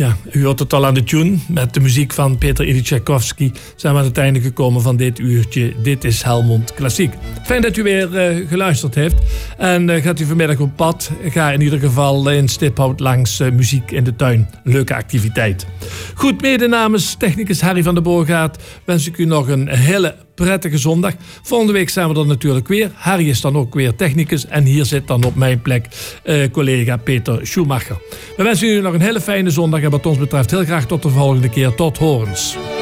Ja, u hoort het al aan de tune. Met de muziek van Peter Ilyich Tchaikovsky zijn we aan het einde gekomen van dit uurtje. Dit is Helmond Klassiek. Fijn dat u weer geluisterd heeft. En gaat u vanmiddag op pad, ga in ieder geval in Stiphout langs Muziek in de Tuin. Leuke activiteit. Goed, mede namens technicus Harry van der Boogaard wens ik u nog een hele prettige zondag. Volgende week zijn we er natuurlijk weer. Harry is dan ook weer technicus. En hier zit dan op mijn plek collega Peter Schumacher. We wensen u nog een hele fijne zondag. En wat ons betreft heel graag tot de volgende keer. Tot horens.